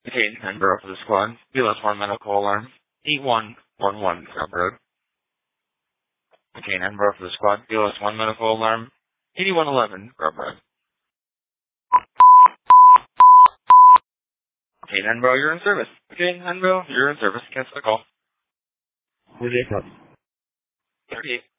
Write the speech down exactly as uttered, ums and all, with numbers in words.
Okay, member of the squad, B L S one medical alarm, eight one one one Scrub Road. Okay, member of the squad, B L S one medical alarm, eighty-one eleven Scrub Road. Okay, Nenbro, you're in service. Okay, Nenbro, you're in service. Cancel the call. Where's the airport? thirty-eight.